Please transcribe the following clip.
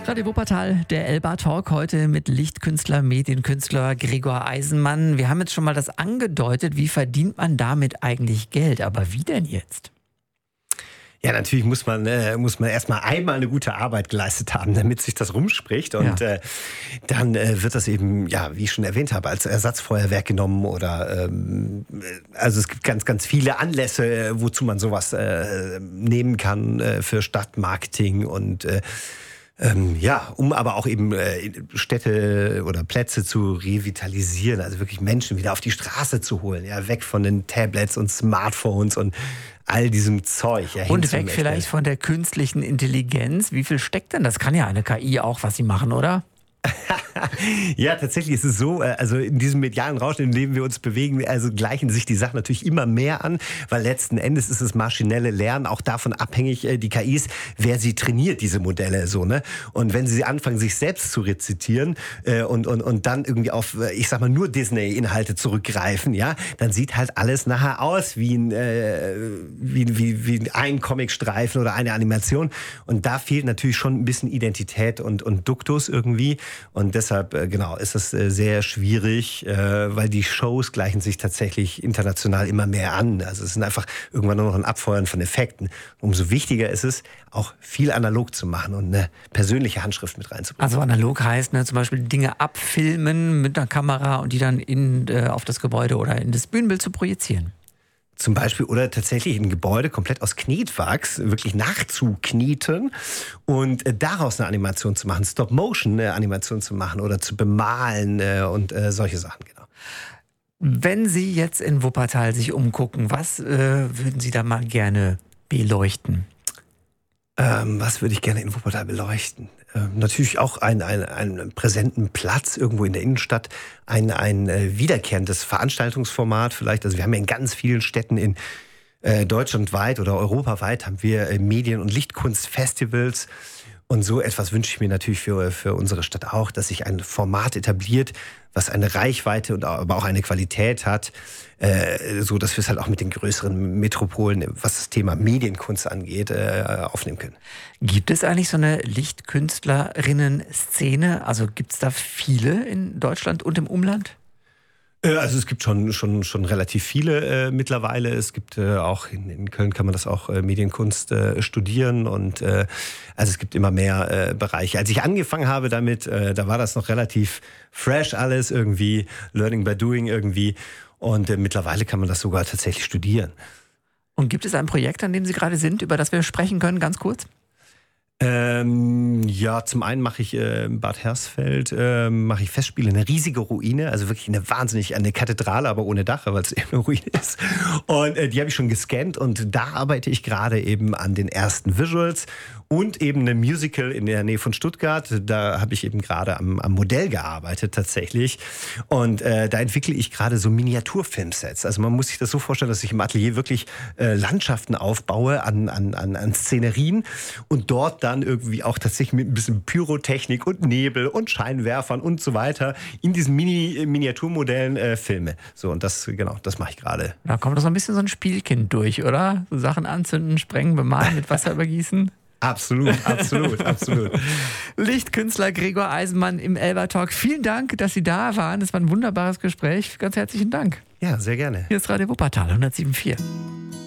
Radio Wuppertal, der Elba Talk heute mit Lichtkünstler, Medienkünstler Gregor Eisenmann. Wir haben jetzt schon mal das angedeutet, wie verdient man damit eigentlich Geld? Aber wie denn jetzt? Ja, natürlich muss man erstmal einmal eine gute Arbeit geleistet haben, damit sich das rumspricht. Und dann wird das eben, ja, wie ich schon erwähnt habe, als Ersatzfeuerwerk genommen oder also es gibt ganz, ganz viele Anlässe, wozu man sowas nehmen kann für Stadtmarketing und um aber auch eben Städte oder Plätze zu revitalisieren, also wirklich Menschen wieder auf die Straße zu holen, ja, weg von den Tablets und Smartphones und all diesem Zeug. Ja, und weg vielleicht von der künstlichen Intelligenz. Wie viel steckt denn? Das kann ja eine KI auch, was sie machen, oder? Ja, tatsächlich ist es so, also in diesem medialen Rausch, in dem wir uns bewegen, also gleichen sich die Sachen natürlich immer mehr an, weil letzten Endes ist das maschinelle Lernen auch davon abhängig, die KIs, wer sie trainiert, diese Modelle, so, ne? Und wenn sie anfangen, sich selbst zu rezitieren und dann irgendwie auf, ich sag mal, nur Disney-Inhalte zurückgreifen, ja, dann sieht halt alles nachher aus wie ein Comicstreifen oder eine Animation. Und da fehlt natürlich schon ein bisschen Identität und Duktus irgendwie. Und deshalb, ist es sehr schwierig, weil die Shows gleichen sich tatsächlich international immer mehr an. Also es sind einfach irgendwann nur noch ein Abfeuern von Effekten. Umso wichtiger ist es, auch viel analog zu machen und eine persönliche Handschrift mit reinzubringen. Also analog heißt zum Beispiel Dinge abfilmen mit einer Kamera und die dann auf das Gebäude oder in das Bühnenbild zu projizieren. Zum Beispiel oder tatsächlich ein Gebäude komplett aus Knetwachs wirklich nachzukneten und daraus eine Animation zu machen, Stop-Motion-Animation zu machen oder zu bemalen und solche Sachen, genau. Wenn Sie jetzt in Wuppertal sich umgucken, was würden Sie da mal gerne beleuchten? Was würde ich gerne in Wuppertal beleuchten? Natürlich auch einen präsenten Platz irgendwo in der Innenstadt, ein wiederkehrendes Veranstaltungsformat vielleicht. Also wir haben ja in ganz vielen Städten in deutschlandweit oder europaweit haben wir Medien- und Lichtkunstfestivals. Und so etwas wünsche ich mir natürlich für unsere Stadt auch, dass sich ein Format etabliert, was eine Reichweite und aber auch eine Qualität hat, so dass wir es halt auch mit den größeren Metropolen, was das Thema Medienkunst angeht, aufnehmen können. Gibt es eigentlich so eine Lichtkünstlerinnen-Szene? Also gibt es da viele in Deutschland und im Umland? Also es gibt schon relativ viele mittlerweile. Es gibt auch in Köln kann man das auch Medienkunst studieren und also es gibt immer mehr Bereiche. Als ich angefangen habe damit, da war das noch relativ fresh alles irgendwie, Learning by Doing irgendwie und mittlerweile kann man das sogar tatsächlich studieren. Und gibt es ein Projekt, an dem Sie gerade sind, über das wir sprechen können, ganz kurz? Ja, zum einen mache ich in Bad Hersfeld mache ich Festspiele, eine riesige Ruine, also wirklich eine Kathedrale, aber ohne Dach, weil es eben eine Ruine ist. Und die habe ich schon gescannt und da arbeite ich gerade eben an den ersten Visuals und eben eine Musical in der Nähe von Stuttgart. Da habe ich eben gerade am Modell gearbeitet tatsächlich und da entwickle ich gerade so Miniaturfilmsets. Also man muss sich das so vorstellen, dass ich im Atelier wirklich Landschaften aufbaue an Szenerien und dort dann irgendwie auch tatsächlich mit ein bisschen Pyrotechnik und Nebel und Scheinwerfern und so weiter in diesen Miniaturmodellen filme. So, und das mache ich gerade. Da kommt doch so ein bisschen so ein Spielkind durch, oder? So Sachen anzünden, sprengen, bemalen, mit Wasser übergießen. Absolut. Lichtkünstler Gregor Eisenmann im Elba Talk. Vielen Dank, dass Sie da waren. Das war ein wunderbares Gespräch. Ganz herzlichen Dank. Ja, sehr gerne. Hier ist Radio Wuppertal 107.4.